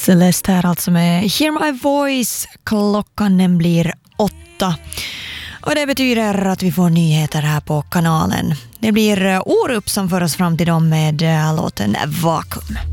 Celeste här alltså med Hear My Voice. Klockan den blir 8. Och det betyder att vi får nyheter här på kanalen. Det blir Orup som för oss fram till dem med låten Vakuum.